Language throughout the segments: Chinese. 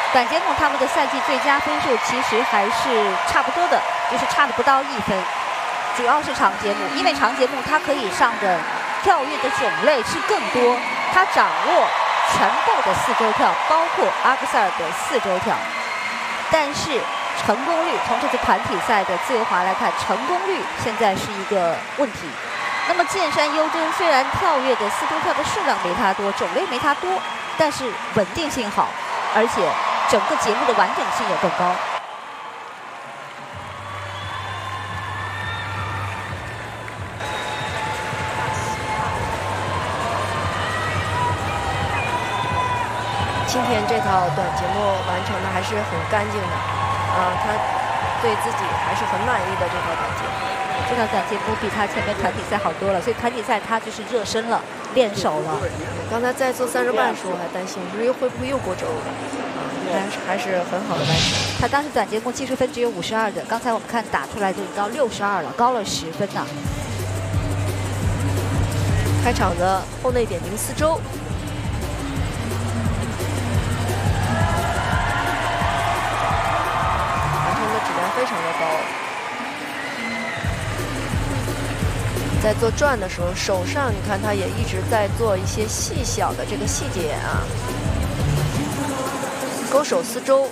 短节目他们的赛季最佳分数其实还是差不多的，就是差了不到1分。主要是长节目，因为长节目它可以上的跳跃的种类是更多，它掌握全部的4周跳，包括阿克塞尔的4周跳。但是成功率，从这次团体赛的自由滑来看，成功率现在是一个问题。那么剑山优真虽然跳跃的4周跳的数量没它多，种类没它多，但是稳定性好，而且整个节目的完整性也更高。 今天这套短节目完成的还是很干净的，他对自己还是很满意的这套短节目。 这套短节目比他前面团体赛好多了，所以团体赛他就是热身了，练手了。 刚才在做30半时，我还担心会不会又过轴，但是还是很好的完成。 他当时短节目技术分只有52的，刚才我们看打出来就已经到62了，高了10分呢。 开场的后内点评4周。非常的高，在做转的时候，手上你看他也一直在做一些细小的这个细节啊。勾手4周，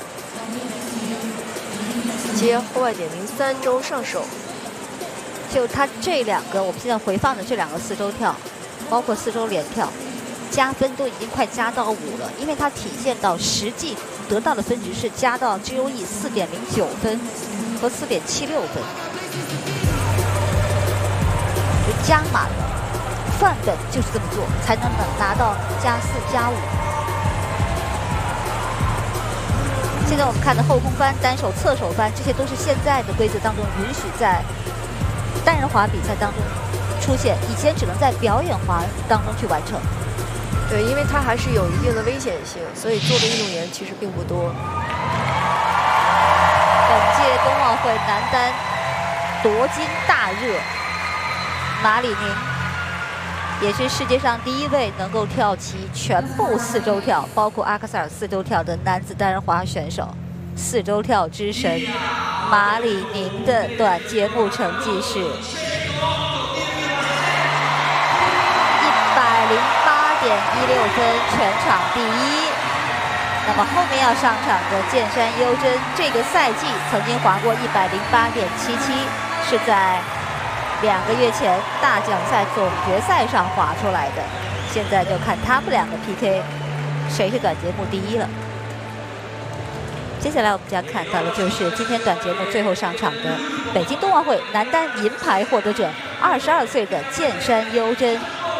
接后外点名3周上手。 就他这2个，我们现在回放的这2个4周跳，包括4周连跳，加分都已经快加到5了，因为它体现到实际得到的分值是加到 GOE 4.09分和4.76分，就加满了。范本就是这么做，才能拿到+4、+5。现在我们看的后空翻、单手、侧手翻，这些都是现在的规则当中允许在单人滑比赛当中出现，以前只能在表演滑当中去完成。 对，因为它还是有一定的危险性，所以做的运动员其实并不多。 本届冬奥会男单夺金大热，马里宁也是世界上第1位能够跳起全部4周跳，包括阿克塞尔4周跳的男子单人滑选手。4周跳之神马里宁的短节目成绩是108.16分，全场第1。那么后面要上场的剑山优真，这个赛季曾经滑过108.77，是在2个月前大奖赛总决赛上滑出来的。现在就看他们2个 PK， 谁是短节目第1了。接下来我们将看到的就是今天短节目最后上场的北京冬奥会男单银牌获得者，22岁的剑山优真。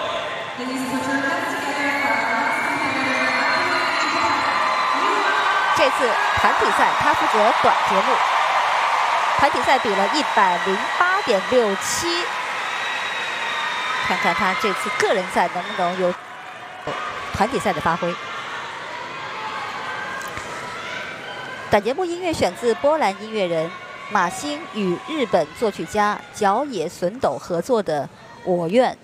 这次团体赛他负责短节目，团体赛比了108.67，看看他这次个人赛能不能有团体赛的发挥。短节目音乐选自波兰音乐人马星与日本作曲家角野隼斗合作的《我愿